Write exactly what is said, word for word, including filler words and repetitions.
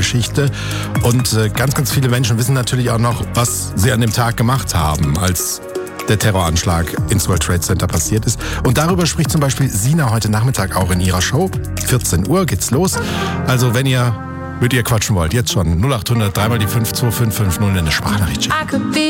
Geschichte. Und äh, ganz, ganz viele Menschen wissen natürlich auch noch, was sie an dem Tag gemacht haben, als der Terroranschlag ins World Trade Center passiert ist. Und darüber spricht zum Beispiel Sina heute Nachmittag auch in ihrer Show. vierzehn Uhr geht's los. Also wenn ihr mit ihr quatschen wollt, jetzt schon null acht hundert, dreimal die fünf zwei fünf fünf null eine Sprachnachricht schicken.